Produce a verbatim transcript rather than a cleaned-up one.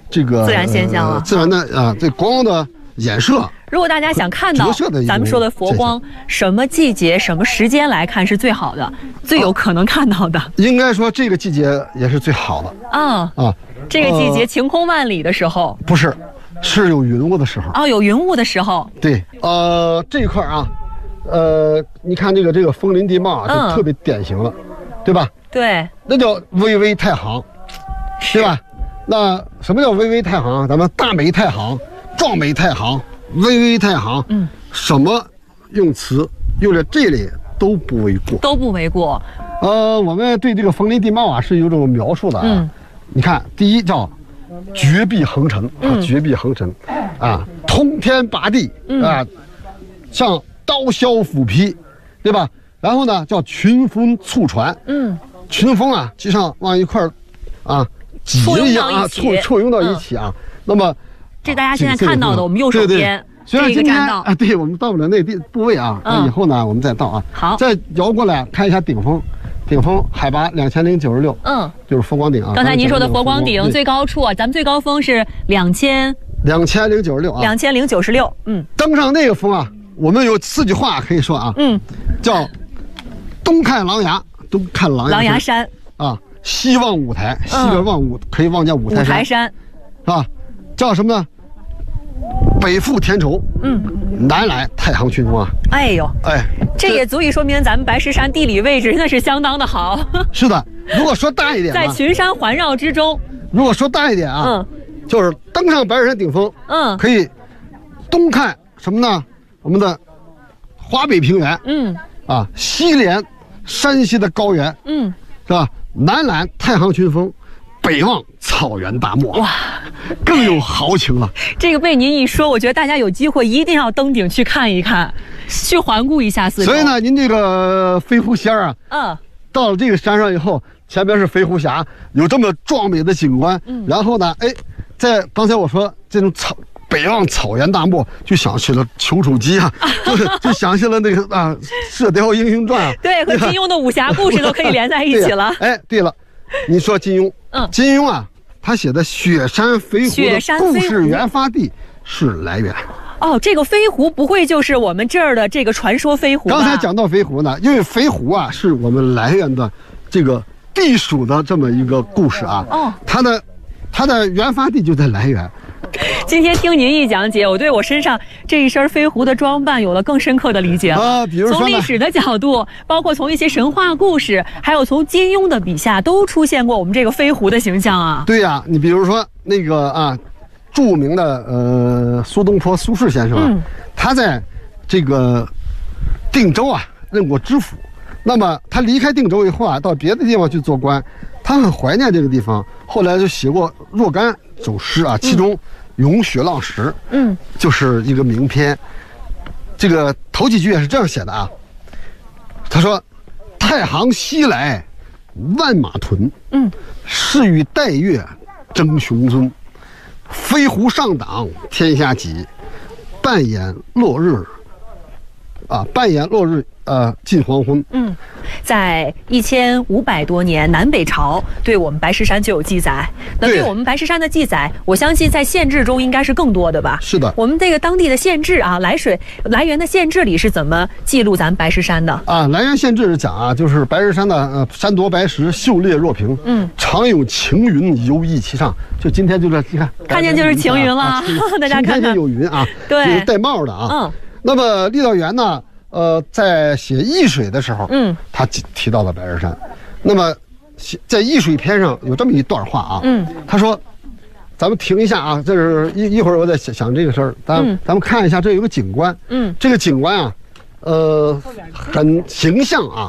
这个自然现象了， 呃、自然的啊，这光的衍射。 如果大家想看到咱们说的佛光，什么季节、什么时间来看是最好的，最有可能看到的？ 应该说这个季节也是最好的。 啊啊，这个季节晴空万里的时候， 不是，是有云雾的时候。 哦，有云雾的时候。 对，呃，这一块啊，呃，你看这个这个枫林地貌啊，就特别典型了，对吧？ 对， 那叫巍巍太行，对吧？那什么叫巍巍太行？咱们大美太行、壮美太行、巍巍太行，嗯，什么用词用在这里都不为过， 都不为过。 呃，我们对这个枫林地貌啊是有种描述的啊。嗯，你看，第一叫绝壁横陈，啊，绝壁横陈，啊，通天拔地，啊，像刀削斧劈，对吧？然后呢，叫群峰簇船，嗯，群峰啊，就像往一块儿，啊。挤一样啊，簇簇拥到一起啊。嗯、那么， 这大家现在看到的，我们右手边虽然今天啊，对我们到不了那地部位啊，嗯、以后呢我们再到啊。 好， 再摇过来看一下顶峰，顶峰海拔两千零九十六，嗯，就是佛光顶啊。 刚才您说的佛光顶最高处啊，咱们最高峰是两千两千零九十六啊， 两千零九十六。嗯， 登上那个峰啊，我们有四句话可以说啊，嗯，叫东看狼牙，东看狼牙狼牙山啊。西望五台，西边望五、嗯、可以望见五台山， 五台山， 啊，叫什么呢？北赴田畴，嗯，南来太行群峰啊。 哎呦，哎，这也足以说明咱们白石山地理位置那是相当的好。 是的，如果说大一点， 在群山环绕之中。 如果说大一点啊，嗯，就是登上白石山顶峰，嗯，可以东看什么呢？我们的华北平原，嗯，啊，西连山西的高原，嗯，是吧？南览太行群峰，北望草原大漠，哇，更有豪情了。 这个被您一说，我觉得大家有机会一定要登顶去看一看，去环顾一下四周。 所以呢，您这个飞狐仙啊，嗯，到了这个山上以后，前边是飞狐峡，有这么壮美的景观，嗯，然后呢，哎，在刚才我说这种草。北望草原大漠，就想起了丘处机啊，就就想起了那个啊《射雕英雄传》啊， 对，和金庸的武侠故事都可以连在一起了。 哎，对了，你说金庸，嗯，金庸啊，他写的雪山飞狐的故事原发地是来源。 哦，这个飞狐不会就是我们这儿的这个传说飞狐吧？ 刚才讲到飞狐呢，因为飞狐啊是我们来源的这个地属的这么一个故事啊，哦，它的它的原发地就在来源。 今天听您一讲解，我对我身上这一身飞狐的装扮有了更深刻的理解了。啊，比如说从历史的角度，包括从一些神话故事，还有从金庸的笔下，都出现过我们这个飞狐的形象啊。 对呀、啊，你比如说那个啊，著名的呃苏东坡苏轼先生啊，嗯、他在这个定州啊任过知府。那么他离开定州以后啊，到别的地方去做官，他很怀念这个地方，后来就写过若干首诗啊，其中。嗯咏雪浪时，嗯，就是一个名篇。这个头几句也是这样写的啊。他说：“太行西来万马屯，嗯，是与带月争雄尊。飞狐上党天下己，半掩落日，啊，半掩落日。”呃，近黄昏。嗯， 在一千五百多年南北朝，对我们白石山就有记载。那对我们白石山的记载，我相信在县志中应该是更多的吧？ 是的。 我们这个当地的县志啊，来水来源的县志里是怎么记录咱们白石山的？ 啊，来源县志是讲啊，就是白石山的呃山多白石，秀列若平，嗯，常有晴云游弋其上。就今天就这，你看， 看见就是晴云了，啊、大家看看有云啊， 对， 就是带帽的啊。嗯。那么郦道元呢？呃，在写易水的时候，嗯，他提到了白石山。那么，在易水篇上有这么一段话啊，嗯，他说：“咱们停一下啊，这是一一会儿我在想想这个事儿，咱、嗯、咱们看一下，这有个景观，嗯，这个景观啊，呃，很形象啊，